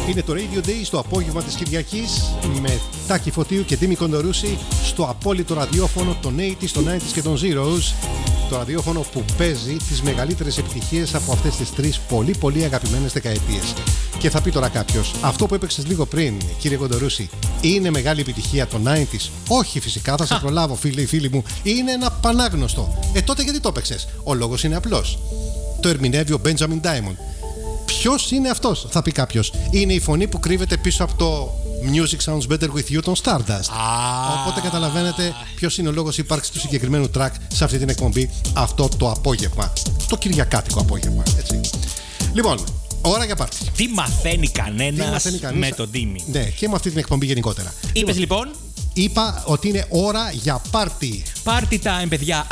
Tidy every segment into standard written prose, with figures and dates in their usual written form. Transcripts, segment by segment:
Είναι το Radio Day στο απόγευμα της Κυριακής με Τάκη Φωτίου και Τίμη Κοντορούση στο απόλυτο ραδιόφωνο των 80s, των 90s και των Zeros. Το ραδιόφωνο που παίζει τις μεγαλύτερες επιτυχίες από αυτές τις τρεις πολύ αγαπημένες δεκαετίες. Και θα πει τώρα κάποιος, αυτό που έπαιξες λίγο πριν, κύριε Κοντορούση, είναι μεγάλη επιτυχία των 90s? Όχι, φυσικά, θα σε προλάβω, φίλοι μου. Είναι ένα πανάγνωστο. Τότε γιατί το έπαιξες? Ο λόγος είναι απλός. Το ερμηνεύει ο Benjamin Diamond. Ποιος είναι αυτός, θα πει κάποιος. Είναι η φωνή που κρύβεται πίσω από το Music Sounds Better With You των Stardust. Οπότε καταλαβαίνετε ποιος είναι ο λόγος ύπαρξης του συγκεκριμένου track σε αυτή την εκπομπή αυτό το απόγευμα. Το κυριακάτικο απόγευμα, έτσι. Λοιπόν, ώρα για πάρτι. Τι μαθαίνει κανένας με τον Τίμη? Ναι, και με αυτή την εκπομπή γενικότερα. Είπες λοιπόν? Είπα ότι είναι ώρα για πάρτι. Party time, παιδιά.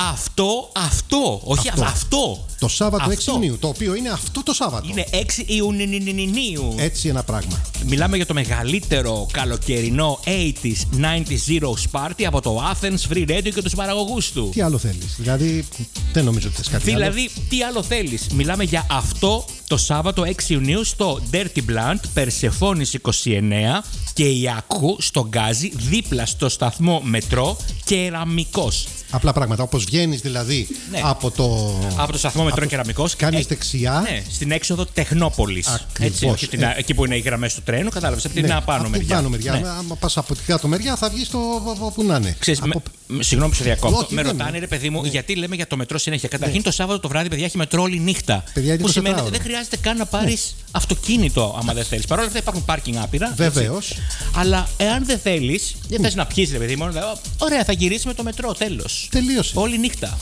Αυτό. Το Σάββατο 6 Ιουνίου, το οποίο είναι αυτό το Σάββατο. Είναι 6 Ιουνίου. Έτσι ένα πράγμα. Μιλάμε για το μεγαλύτερο καλοκαιρινό 80s, 90s Zeros Party από το Athens Free Radio και τους παραγωγούς του. Τι άλλο θέλεις? Δηλαδή, δεν νομίζω ότι θες κάτι άλλο. Δηλαδή, τι άλλο θέλεις? Μιλάμε για αυτό το Σάββατο 6 Ιουνίου στο Dirty Blunt, Περσεφόνης 29 και Ιακού στο Γκάζι, δίπλα στο σταθμό μετρό Κεραμικός. Απλά πράγματα, όπως βγαίνεις δηλαδή από το σταθμό μετρό Κεραμικός. Κάνεις δεξιά. Ναι, στην έξοδο Τεχνόπολης. Έτσι, όχι εκεί που είναι οι γραμμές του τρένου, κατάλαβες, από την πάνω μεριά. Πάνω μεριά. Ναι. Αν πας από την κάτω μεριά θα βγεις που να είναι. Συγγνώμη που σε διακόπτω. Με ρωτάνε, ρε παιδί μου, γιατί λέμε για το μετρό συνέχεια. Καταρχήν το Σάββατο το βράδυ, παιδιά, έχει μετρό όλη νύχτα. Που σημαίνει ότι δεν χρειάζεται καν να πάρεις αυτοκίνητο άμα δεν θέλεις. Παρ' όλα αυτά υπάρχουν πάρκινγκ άπειρα. Βεβαίως. Αλλά εάν δεν θέλεις, δεν θες να πιείς, ρε παιδί μου, ωραία, θα γυρίσει με το μετρό, τέλος. Τελείωσε. Όλη νύχτα.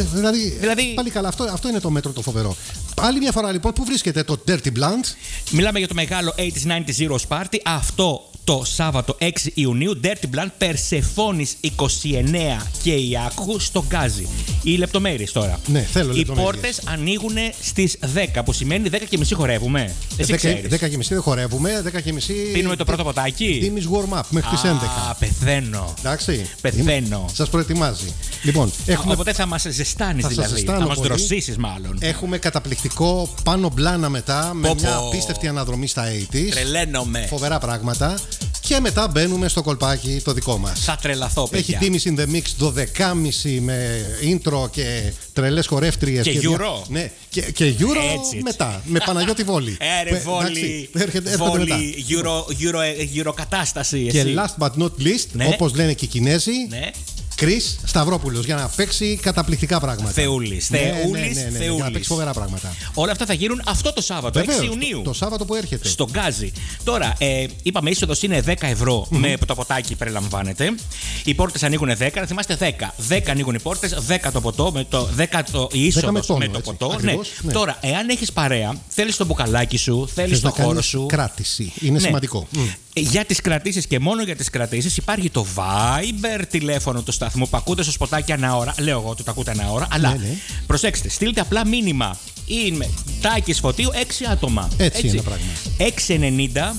Δηλαδή πάλι καλά, αυτό είναι το μέτρο το φοβερό. Άλλη μια φορά λοιπόν, πού βρίσκεται το Dirty Blunt? Μιλάμε για το μεγάλο 80s 90s Zeros Party. Αυτό το Σάββατο 6 Ιουνίου, Dirty Blunt, Περσεφόνης 29 και Ιακού στο Γκάζι. Οι λεπτομέρειες τώρα. Ναι, θέλω οι λεπτομέρειες. πόρτες ανοίγουν στις 10, που σημαίνει 10:30 χορεύουμε. 10:30 δεν χορεύουμε, 10:30. Πίνουμε το πρώτο ποτάκι. Τίμης warm-up μέχρι τις 11. Πεθαίνω. Εντάξει. Πεθαίνω. Σας προετοιμάζει. Λοιπόν, οπότε θα μας ζεστάνεις δηλαδή. Θα μας δροσίσεις μάλλον. Έχουμε καταπληκτικό πάνω μπλάνα μετά με μια απίστευτη αναδρομή στα 80s. Τρελαίνομαι. Φοβερά πράγματα. Και μετά μπαίνουμε στο κολπάκι το δικό μας. Θα τρελαθώ, παιδιά. Έχει Timmy's in the Mix 12.30 με intro και τρελές χορεύτριες. Και Euro. Ναι, και Euro έτσι. Μετά. Με Παναγιώτη Βόλη. Βόλη. Βόλη. Euro κατάσταση. Και last but not least, όπως λένε και οι Κινέζοι. Ναι. Κρίς Σταυρόπουλος για να παίξει καταπληκτικά πράγματα. Θεούλης. Για να παίξει φοβερά πράγματα. Όλα αυτά θα γίνουν αυτό το Σάββατο, 6 Ιουνίου. Το Σάββατο που έρχεται. Στον Γκάζι. Τώρα, είπαμε είσοδος είναι 10 ευρώ με το ποτάκι περιλαμβάνεται. Οι πόρτες ανοίγουν 10. Να θυμάστε 10. 10 ανοίγουν οι πόρτες, 10 το ποτό, με το 10 η είσοδος με το ποτό. Ακριβώς, ναι. Τώρα, εάν έχεις παρέα, θέλεις το μπουκαλάκι σου, θέλεις το χώρο σου. Κράτηση. Είναι σημαντικό. Για τις κρατήσεις και μόνο για τις κρατήσεις υπάρχει το Viber τηλέφωνο του σταθμού που ακούτε στο σποτάκι ανά ώρα. Λέω εγώ ότι το ακούτε ανά ώρα, αλλά προσέξτε, στείλτε απλά μήνυμα. Είναι Τάκης Φωτίου 6 άτομα. Έτσι είναι πράγμα. 690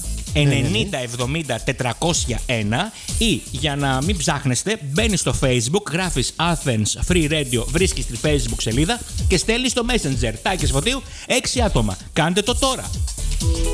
90 70 401 ή για να μην ψάχνεστε, μπαίνεις στο Facebook, γράφεις Athens Free Radio, βρίσκεις τη Facebook σελίδα και στέλνεις στο Messenger Τάκης Φωτίου 6 άτομα. Κάντε το τώρα.